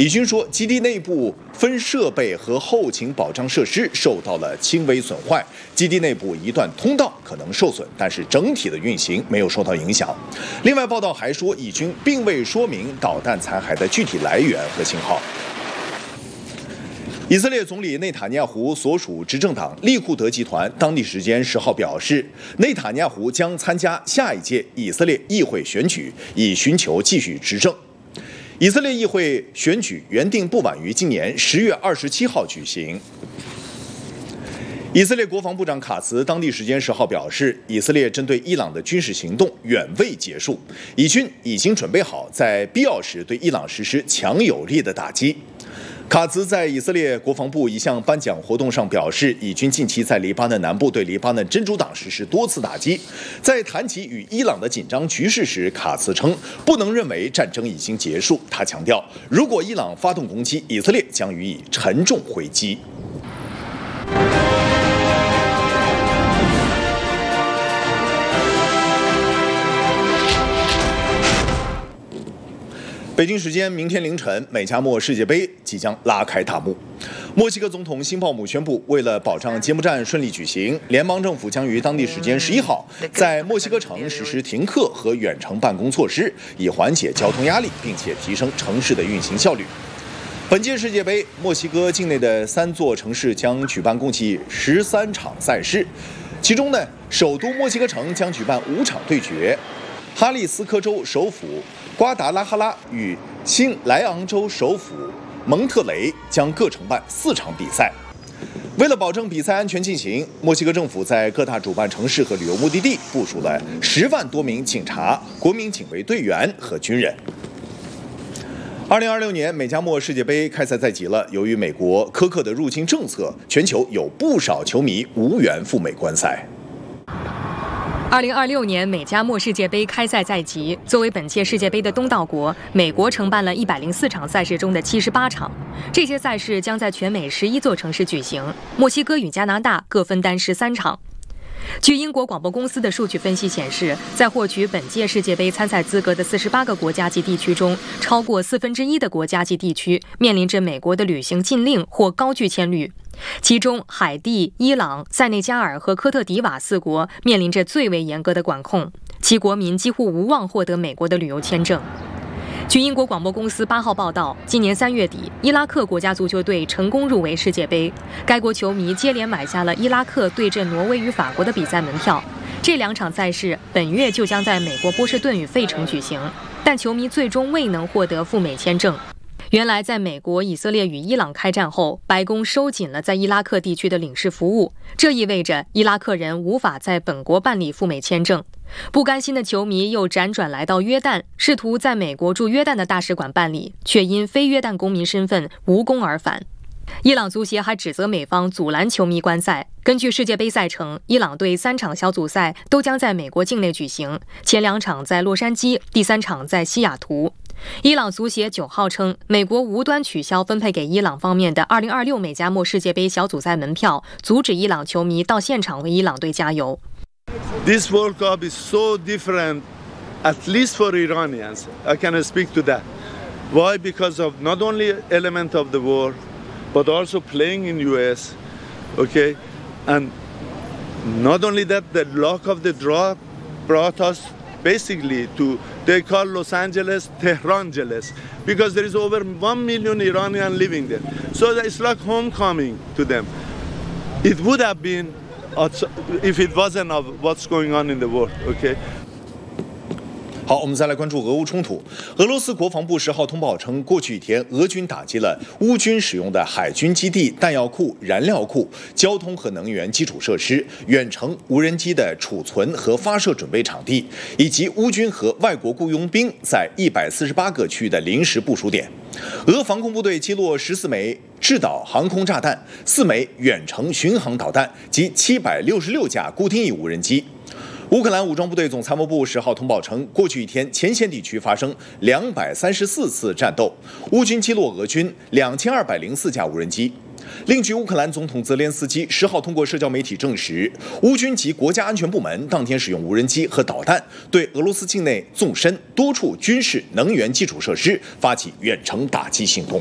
以军说，基地内部分设备和后勤保障设施受到了轻微损坏，基地内部一段通道可能受损，但是整体的运行没有受到影响。另外，报道还说，以军并未说明导弹残骸的具体来源和型号。以色列总理内塔尼亚胡所属执政党利库德集团当地时间10号表示，内塔尼亚胡将参加下一届以色列议会选举，以寻求继续执政。以色列议会选举原定不晚于今年10月27号举行。以色列国防部长卡茨当地时间10号表示，以色列针对伊朗的军事行动远未结束，以军已经准备好在必要时对伊朗实施强有力的打击。卡茨在以色列国防部一项颁奖活动上表示，以军近期在黎巴嫩南部对黎巴嫩真主党实施多次打击。在谈及与伊朗的紧张局势时，卡茨称不能认为战争已经结束。他强调，如果伊朗发动攻击，以色列将予以沉重回击。北京时间明天凌晨，美加墨世界杯即将拉开大幕。墨西哥总统辛鲍姆宣布，为了保障揭幕战顺利举行，联邦政府将于当地时间11号在墨西哥城实施停课和远程办公措施，以缓解交通压力，并且提升城市的运行效率。本届世界杯，墨西哥境内的3座城市将举办共计13场赛事，其中呢，首都墨西哥城将举办5场对决。哈利斯科州首府瓜达拉哈拉与新莱昂州首府蒙特雷将各承办4场比赛。为了保证比赛安全进行，墨西哥政府在各大主办城市和旅游目的地部署了10万多名警察、国民警卫队员和军人。2026年美加墨世界杯开赛在即了，由于美国苛刻的入境政策，全球有不少球迷无缘赴美观赛。 2026年美加墨世界杯开赛在即，作为本届世界杯的东道国，美国承办了104场赛事中的78场，这些赛事将在全美11座城市举行，墨西哥与加拿大各分担13场。据英国广播公司的数据分析显示，在获取本届世界杯参赛资格的48个国家及地区中，超过1/4的国家及地区面临着美国的旅行禁令或高拒签率。其中，海地、伊朗、塞内加尔和科特迪瓦4国面临着最为严格的管控，其国民几乎无望获得美国的旅游签证。据英国广播公司8号报道，今年3月底，伊拉克国家足球队成功入围世界杯，该国球迷接连买下了伊拉克对阵挪威与法国的比赛门票。这2场赛事本月就将在美国波士顿与费城举行，但球迷最终未能获得赴美签证。原来，在美国、以色列与伊朗开战后，白宫收紧了在伊拉克地区的领事服务，这意味着伊拉克人无法在本国办理赴美签证。不甘心的球迷又辗转来到约旦，试图在美国驻约旦的大使馆办理，却因非约旦公民身份无功而返。伊朗足协还指责美方阻拦球迷观赛。根据世界杯赛程，伊朗队3场小组赛都将在美国境内举行，前2场在洛杉矶，第3场在西雅图。伊朗足协9号称，美国无端取消分配给伊朗方面的2026美加墨世界杯小组赛门票，阻止伊朗球迷到现场为伊朗队加油。 This World Cup is so different, at least for Iranians. I can speak to that. Why? Because of not only element of the war, but also playing in US, okay? And not only that, the luck of the draw brought us basically to, they call Los Angeles Tehrangeles, because there is over 1 million Iranians living there. So it's like homecoming to them. It would have been if it wasn't of what's going on in the world, okay? 好，我们再来关注俄乌冲突。俄罗斯国防部10号通报称，过去1天，俄军打击了乌军使用的海军基地、弹药库、燃料库、交通和能源基础设施、远程无人机的储存和发射准备场地，以及乌军和外国雇佣兵在148个区域的临时部署点。俄防空部队击落14枚制导航空炸弹、4枚远程巡航导弹及766架固定翼无人机。乌克兰武装部队总参谋部10号通报称，过去1天前线地区发生234次战斗，乌军击落俄军2204架无人机。另据乌克兰总统泽连斯基10号通过社交媒体证实，乌军及国家安全部门当天使用无人机和导弹对俄罗斯境内纵深多处军事能源基础设施发起远程打击行动。